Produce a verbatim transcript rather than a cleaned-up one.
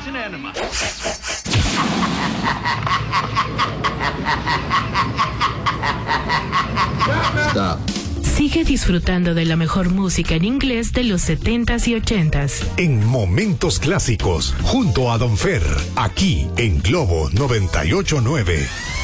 It's an enema. Stop. Sigue disfrutando de la mejor música en inglés de los setentas y ochentas. En Momentos Clásicos, junto a Don Fer, aquí en Globo noventa y ocho punto nueve.